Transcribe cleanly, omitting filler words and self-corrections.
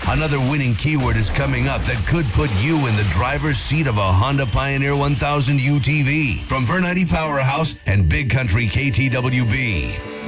Another winning keyword is coming up that could put you in the driver's seat of a Honda Pioneer 1000 UTV from Bernardi Powerhouse and Big Country KTWB.